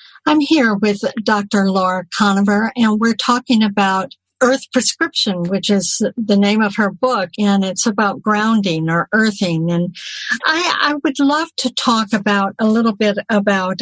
I'm here with Dr. Laura Conover, and we're talking about Earth Prescription, which is the name of her book, and it's about grounding or earthing. And I would love to talk about a little bit about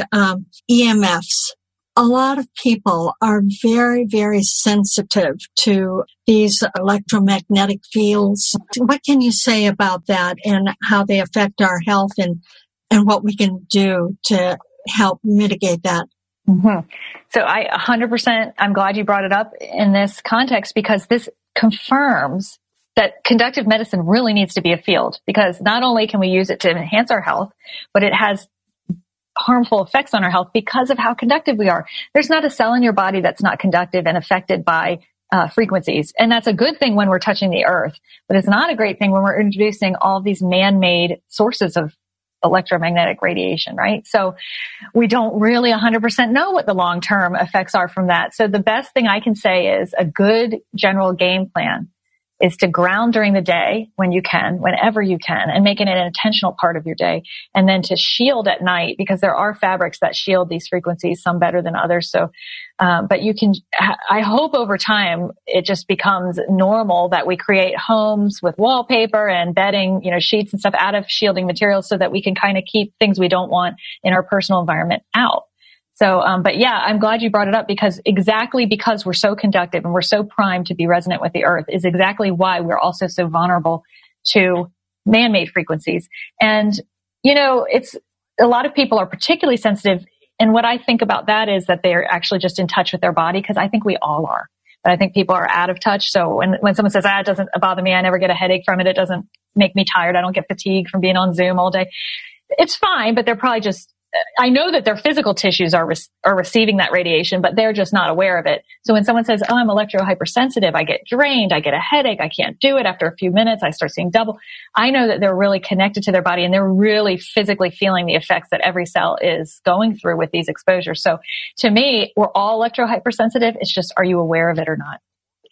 EMFs. A lot of people are very, very sensitive to these electromagnetic fields. What can you say about that and how they affect our health and what we can do to help mitigate that? Mm-hmm. So 100%, I'm glad you brought it up in this context, because this confirms that conductive medicine really needs to be a field, because not only can we use it to enhance our health, but it has harmful effects on our health because of how conductive we are. There's not a cell in your body that's not conductive and affected by frequencies. And that's a good thing when we're touching the earth, but it's not a great thing when we're introducing all these man-made sources of electromagnetic radiation, right? So we don't really 100% know what the long-term effects are from that. So the best thing I can say is a good general game plan is to ground during the day when you can, whenever you can, and make it an intentional part of your day. And then to shield at night, because there are fabrics that shield these frequencies, some better than others. So, but you can, I hope over time, it just becomes normal that we create homes with wallpaper and bedding, sheets and stuff out of shielding materials so that we can kind of keep things we don't want in our personal environment out. So, but yeah, I'm glad you brought it up, because we're so conductive and we're so primed to be resonant with the earth is exactly why we're also so vulnerable to man-made frequencies. And, it's a lot of people are particularly sensitive. And what I think about that is that they're actually just in touch with their body, because I think we all are. But I think people are out of touch. So when someone says, it doesn't bother me, I never get a headache from it, it doesn't make me tired, I don't get fatigue from being on Zoom all day, it's fine, but they're probably just, I know that their physical tissues are receiving that radiation, but they're just not aware of it. So when someone says, I'm electro-hypersensitive, I get drained, I get a headache, I can't do it. After a few minutes, I start seeing double. I know that they're really connected to their body and they're really physically feeling the effects that every cell is going through with these exposures. So to me, we're all electro-hypersensitive. It's just, are you aware of it or not?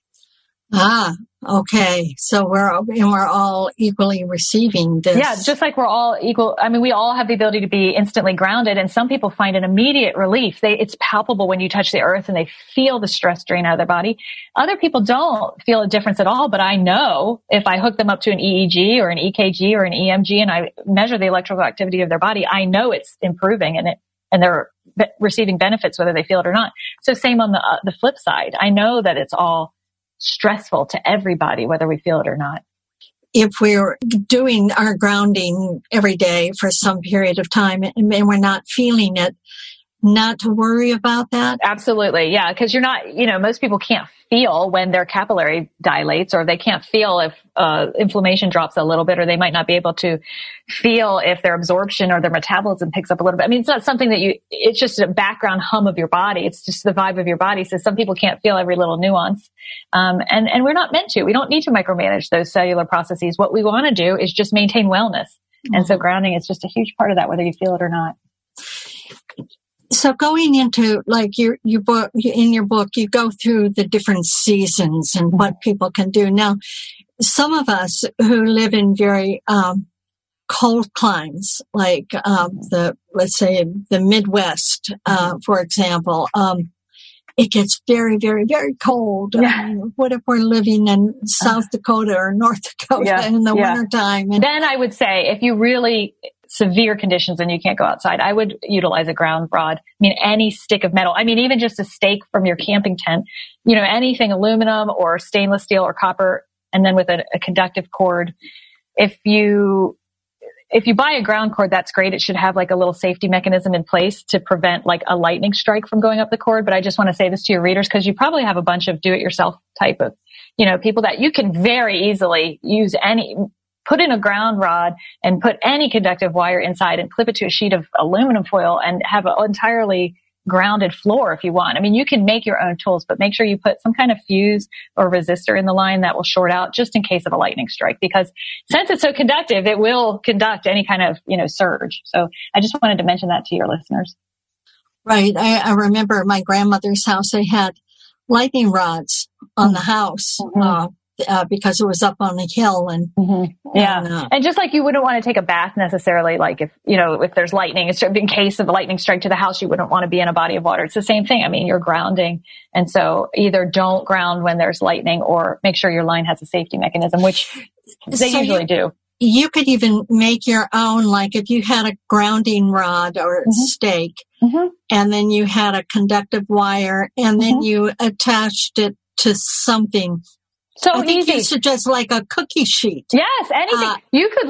Okay. So we're all equally receiving this. Yeah, just like we're all equal. I mean, we all have the ability to be instantly grounded, and some people find an immediate relief. It's palpable when you touch the earth and they feel the stress drain out of their body. Other people don't feel a difference at all, but I know if I hook them up to an EEG or an EKG or an EMG and I measure the electrical activity of their body, I know it's improving and they're receiving benefits whether they feel it or not. So same on the flip side. I know that it's all stressful to everybody, whether we feel it or not. If we're doing our grounding every day for some period of time and we're not feeling it, not to worry about that? Absolutely. Yeah. Because you're not, most people can't feel when their capillary dilates, or they can't feel if inflammation drops a little bit, or they might not be able to feel if their absorption or their metabolism picks up a little bit. I mean, it's not something that it's just a background hum of your body. It's just the vibe of your body. So some people can't feel every little nuance. And we're not meant to. We don't need to micromanage those cellular processes. What we want to do is just maintain wellness. Mm-hmm. And so grounding is just a huge part of that, whether you feel it or not. So going into like your book, in your book, you go through the different seasons and what people can do. Now, some of us who live in very cold climes, like let's say the Midwest, for example, it gets very, very, very cold. Yeah. What if we're living in South Dakota or North Dakota in the wintertime? And then I would say if you really severe conditions and you can't go outside, I would utilize a ground rod. I mean, any stick of metal. I mean, even just a stake from your camping tent, anything aluminum or stainless steel or copper, and then with a conductive cord. If you buy a ground cord, that's great. It should have like a little safety mechanism in place to prevent like a lightning strike from going up the cord. But I just want to say this to your readers, because you probably have a bunch of do-it-yourself type of, people that you can very easily use put in a ground rod and put any conductive wire inside and clip it to a sheet of aluminum foil and have an entirely grounded floor if you want. I mean, you can make your own tools, but make sure you put some kind of fuse or resistor in the line that will short out just in case of a lightning strike, because since it's so conductive, it will conduct any kind of, surge. So I just wanted to mention that to your listeners. Right. I remember at my grandmother's house, they had lightning rods on the house. because it was up on the hill. And and just like you wouldn't want to take a bath necessarily, like if there's lightning, in case of a lightning strike to the house, you wouldn't want to be in a body of water. It's the same thing. I mean, you're grounding. And so either don't ground when there's lightning or make sure your line has a safety mechanism, which they usually do. You could even make your own, like if you had a grounding rod or stake, and then you had a conductive wire, and then you attached it to something. So I think easy. you suggest like a cookie sheet. Yes, anything. You could